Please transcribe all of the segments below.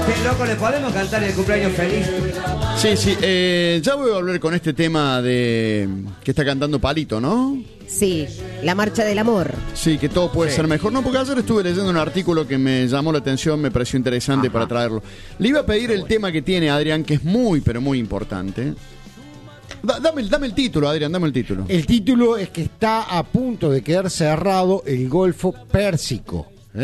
Che, loco, ¿le podemos cantar el cumpleaños feliz? Sí, ya voy a volver con este tema de que está cantando Palito, ¿no? Sí, la marcha del amor. Sí, que todo puede ser mejor. No, porque ayer estuve leyendo un artículo que me llamó la atención, me pareció interesante para traerlo. Le iba a pedir el tema que tiene Adrián, que es muy, pero muy importante. Dame el título, Adrián, dame el título. El título es que está a punto de quedar cerrado el Golfo Pérsico.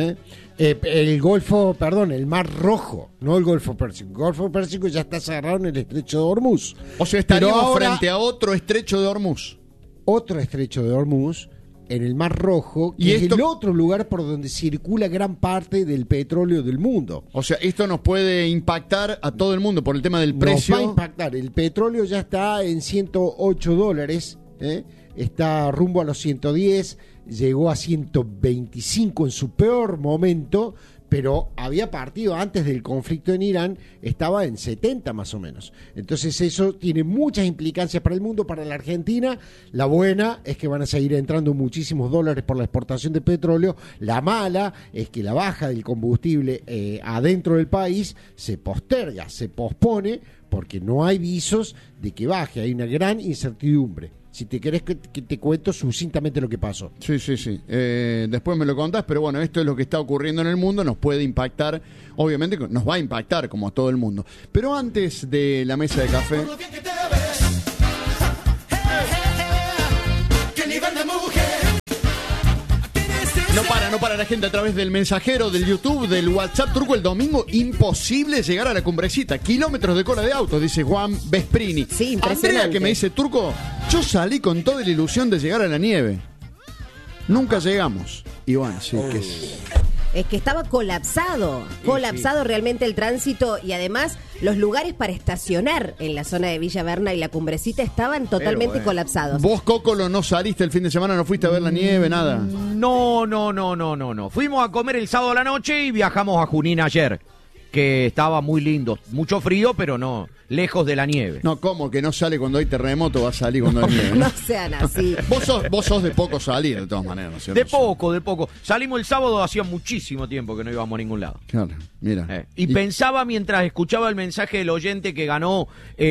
El Mar Rojo, no el Golfo Pérsico. El Golfo Pérsico ya está cerrado en el Estrecho de Hormuz. O sea, estaríamos frente a otro Estrecho de Hormuz. Otro Estrecho de Hormuz en el Mar Rojo, que es el otro lugar por donde circula gran parte del petróleo del mundo. O sea, esto nos puede impactar a todo el mundo por el tema del precio. Nos va a impactar. El petróleo ya está en $108, está rumbo a los 110, llegó a 125 en su peor momento, pero había partido antes del conflicto en Irán, estaba en 70 más o menos. Entonces eso tiene muchas implicancias para el mundo, para la Argentina. La buena es que van a seguir entrando muchísimos dólares por la exportación de petróleo. La mala es que la baja del combustible adentro del país se posterga, se pospone, porque no hay visos de que baje. Hay una gran incertidumbre. Si te querés que te cuento sucintamente lo que pasó. Sí. Después me lo contás, pero bueno, esto es lo que está ocurriendo en el mundo, nos puede impactar, obviamente nos va a impactar como a todo el mundo. Pero antes de la mesa de café... No para la gente a través del mensajero, del YouTube, del WhatsApp. Turco, el domingo imposible llegar a la cumbrecita. Kilómetros de cola de autos, dice Juan Vesprini. Sí, impresionante. Andrea, que me dice, Turco, yo salí con toda la ilusión de llegar a la nieve. Nunca llegamos. Y bueno, sí, que es que estaba colapsado realmente el tránsito, y además los lugares para estacionar en la zona de Villa Berna y la Cumbrecita estaban totalmente colapsados. ¿Vos, Cócolo, no saliste el fin de semana, no fuiste a ver la nieve, nada? No. Fuimos a comer el sábado a la noche y viajamos a Junín ayer, que estaba muy lindo. Mucho frío, pero no, lejos de la nieve. No, ¿cómo? Que no sale cuando hay terremoto, va a salir cuando hay nieve. No sean así. Vos sos de poco salir, de todas maneras, ¿no es cierto? De poco. Salimos el sábado, hacía muchísimo tiempo que no íbamos a ningún lado. Claro, mira. Y pensaba mientras escuchaba el mensaje del oyente que ganó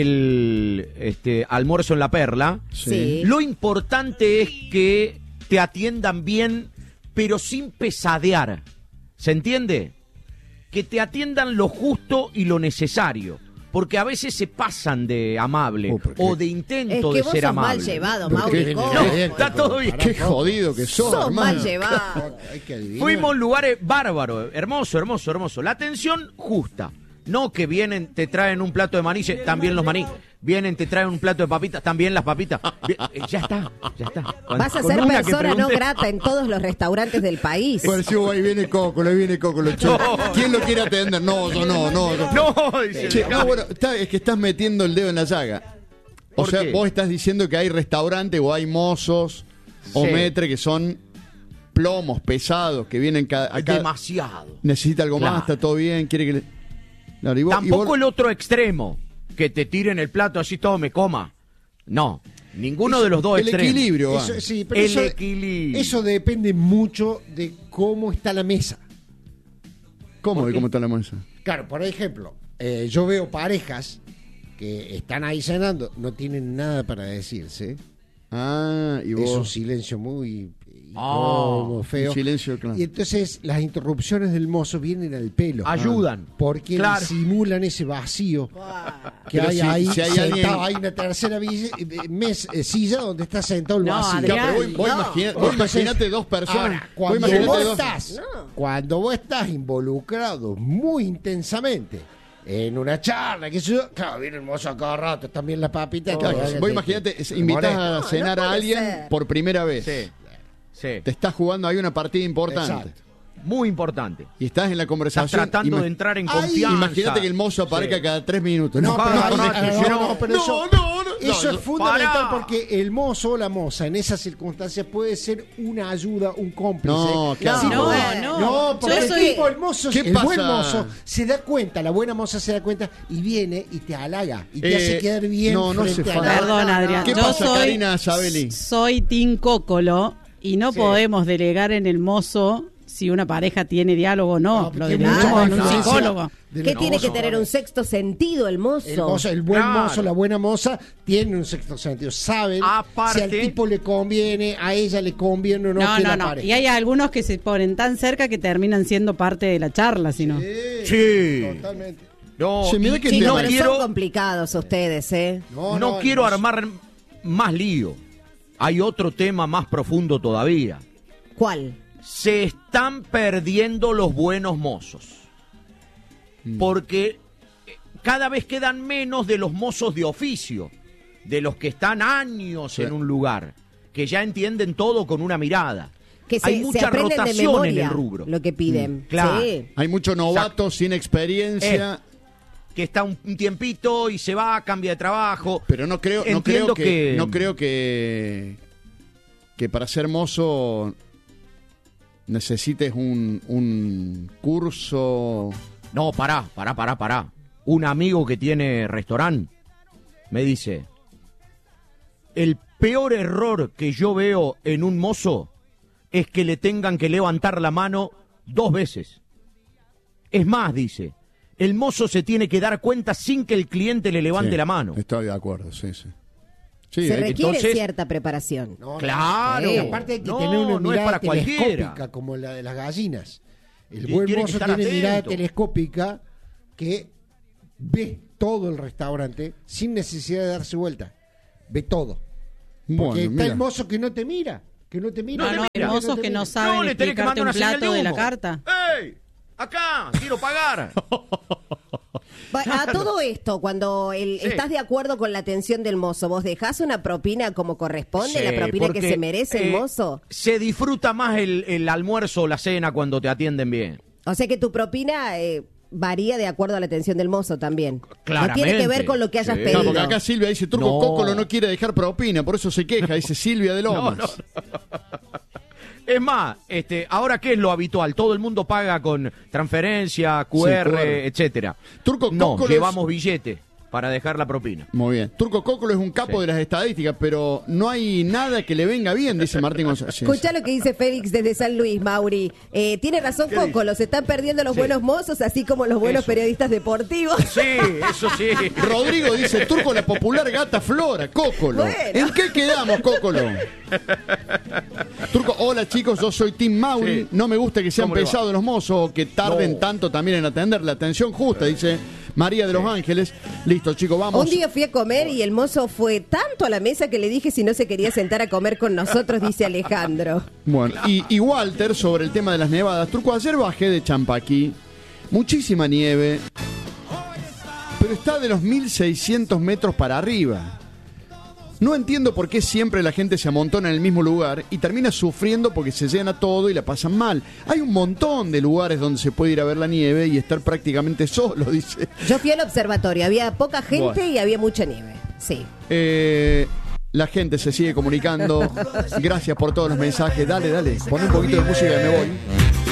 el almuerzo en La Perla, sí. Lo importante es que te atiendan bien, pero sin pesadear. ¿Se entiende? Que te atiendan lo justo y lo necesario. Porque a veces se pasan de amable o de intento de ser amable. Es que vos sos mal llevado, Mauri. No, está todo bien. Qué jodido que sos, mal llevado. Fuimos a lugares bárbaros, hermoso. La atención justa. No que vienen, te traen un plato de maní, también los maní. Vienen, te traen un plato de papitas, también las papitas. Ya está. Vas a ser persona no grata en todos los restaurantes del país. Pues si ahí viene Cócolo. ¿Quién lo quiere atender? No. Dice. Che, bueno, es que estás metiendo el dedo en la llaga. O sea, vos estás diciendo que hay restaurantes o hay mozos o metre que son plomos pesados, que vienen acá. Demasiado. Necesita algo más, está todo bien, quiere que le... Claro, Tampoco el otro extremo, que te tiren el plato así todo me coma. No, ninguno de los dos extremos. El equilibrio. Equilibrio. Eso depende mucho de cómo está la mesa. ¿Cómo está la mesa? Claro, por ejemplo, yo veo parejas que están ahí cenando, no tienen nada para decirse. Y vos... Es un silencio muy feo. Un silencio, claro. Y entonces las interrupciones del mozo vienen al pelo. Ayudan. Porque simulan ese vacío que hay ahí. Si hay sentado, hay una tercera silla donde está sentado el vacío. Vos imaginate dos personas. Ahora, cuando vos estás involucrado muy intensamente en una charla, que yo, claro, viene el mozo a cada rato, también las papitas. Vos imaginate, invitás a cenar a alguien por primera vez. Sí. Te estás jugando ahí una partida importante. Exacto. Muy importante. Y estás en la conversación. Estás tratando de entrar en confianza. Imagínate que el mozo aparezca cada 3 minutos. Eso es fundamental porque el mozo o la moza en esas circunstancias puede ser una ayuda, un cómplice. No, claro. No, porque el buen mozo se da cuenta, la buena moza se da cuenta y viene y te halaga y te hace quedar bien. Perdón, Adrián. ¿Qué pasa, Karina Sabelli? Soy Team Cócolo y no podemos delegar en el mozo si una pareja tiene diálogo o no. Lo tiene deducimos mucha en un influencia psicólogo. ¿Qué tiene que tener un sexto sentido el mozo? El buen Claro. mozo, la buena moza, tienen un sexto sentido. Saben Aparte- si al tipo le conviene, a ella le conviene o no, que la No. pareja. Y hay algunos que se ponen tan cerca que terminan siendo parte de la charla, si no. Sí. Totalmente. No, Sí, mira y- que y tiene- no Pero quiero, son complicados ustedes, ¿eh? no quiero armar más lío. Hay otro tema más profundo todavía. ¿Cuál? Se están perdiendo los buenos mozos. Porque cada vez quedan menos de los mozos de oficio, de los que están años Sí. en un lugar, que ya entienden todo con una mirada. Que Hay se mucha aprenden de rotación en memoria el rubro. lo que piden. Claro. Sí. Hay mucho novato sin experiencia. Que está un tiempito y se va, cambia de trabajo. Pero no creo Entiendo que para ser mozo necesites un curso. No, pará. Un amigo que tiene restaurante me dice, el peor error que yo veo en un mozo es que le tengan que levantar la mano 2 veces. Es más, dice, el mozo se tiene que dar cuenta sin que el cliente le levante Sí, la mano. Estoy de acuerdo, sí. Sí, Se hay que- requiere entonces- cierta preparación. Claro. Y aparte hay que No, tener una no es mirada para cualquiera. telescópica como la de las gallinas. El Y buen tiene que mozo estar tiene mirada atento. telescópica que ve todo el restaurante sin necesidad de darse vuelta. Ve todo. Porque Bueno, está mira. el mozo que no te mira. Que no te mira. No, Hay mozos que no No, saben le tenés que explicarte mandar un una señal plato de la humo. carta. ¡Ey! Acá, quiero pagar. A todo esto, cuando Sí. estás de acuerdo con la atención del mozo, ¿vos dejás una propina como corresponde, Sí, la propina que porque, se merece el mozo? Se disfruta más el almuerzo o la cena cuando te atienden bien. O sea que tu propina varía de acuerdo a la atención del mozo también. Claramente. No tiene que ver con lo que hayas Sí. pedido. No, porque acá Silvia dice, Turco No. Cócolo no quiere dejar propina, por eso se queja, dice Silvia de Lomas. No. Es más, ahora ¿qué es lo habitual? Todo el mundo paga con transferencia, QR, QR. etcétera. Turco No, Cócolo llevamos billete para dejar la propina. Muy bien. Turco Cócolo es un capo Sí. de las estadísticas, pero no hay nada que le venga bien, dice Martín González. Escuchá lo que dice Félix desde San Luis, Mauri. Tiene razón Coco, los están perdiendo los Sí. buenos mozos, así como los buenos Eso. periodistas deportivos. Sí, eso sí. Rodrigo dice, Turco, la popular gata Flora, Cócolo. Bueno. ¿En qué quedamos, Cócolo? Turco, hola chicos, yo soy Tim Mauri. Sí. No me gusta que sean ¿Cómo le va? pesados los mozos o que tarden No. tanto también en atender. La atención justa, dice María de los Ángeles. Listo, chicos, vamos. Un día fui a comer y el mozo fue tanto a la mesa que le dije si no se quería sentar a comer con nosotros, dice Alejandro. Bueno, y Walter, sobre el tema de las nevadas. Turco, ayer bajé de Champaquí. Muchísima nieve. Pero está de los 1600 metros para arriba. No entiendo por qué siempre la gente se amontona en el mismo lugar y termina sufriendo porque se llena todo y la pasan mal. Hay un montón de lugares donde se puede ir a ver la nieve y estar prácticamente solo, dice. Yo fui al observatorio, había poca gente Bueno. y había mucha nieve. Sí. La gente se sigue comunicando. Gracias por todos los mensajes. Dale, pon un poquito de música y me voy.